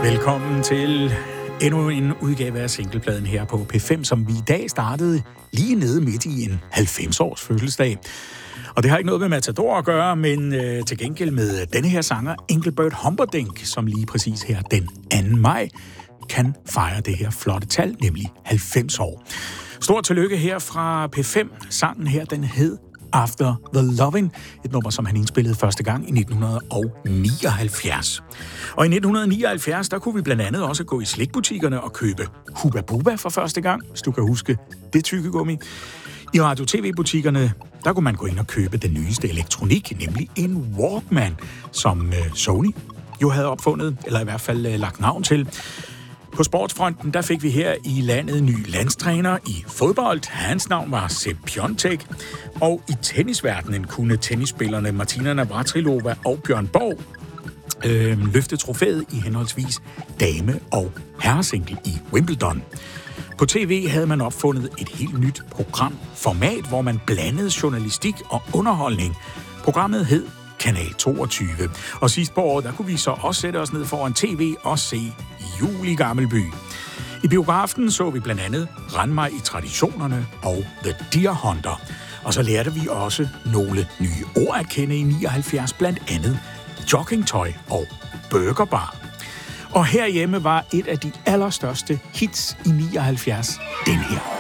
Velkommen til endnu en udgave af singlepladen her på P5, som vi i dag startede lige nede midt i en 90-års fødselsdag. Og det har ikke noget med Matador at gøre, men til gengæld med denne her sanger, Engelbert Humperdinck, som lige præcis her den 2. maj kan fejre det her flotte tal, nemlig 90 år. Stort tillykke her fra P5. Sangen her, den hed After the Lovin', et nummer, som han indspillede første gang i 1979. Og i 1979, der kunne vi blandt andet også gå i slikbutikkerne og købe Hubba Bubba for første gang, hvis du kan huske det tykkegummi. I radio-tv-butikkerne, der kunne man gå ind og købe den nyeste elektronik, nemlig en Walkman, som Sony jo havde opfundet, eller i hvert fald lagt navn til. På sportsfronten, der fik vi her i landet en ny landstræner i fodbold. Hans navn var Sepp Piontek. Og i tennisverdenen kunne tennisspillerne Martina Navratilova og Bjørn Borg løfte trofæet i henholdsvis dame- og herresingle i Wimbledon. På tv havde man opfundet et helt nyt programformat, hvor man blandede journalistik og underholdning. Programmet hed Kanal 22. Og sidst på året, der kunne vi så også sætte os ned foran tv og se Jul i Gammelby. I biografen så vi blandt andet Rend mig i traditionerne og The Deer Hunter. Og så lærte vi også nogle nye ord at kende i 79, blandt andet joggingtøj og burgerbar. Og herhjemme var et af de allerstørste hits i 79 den her.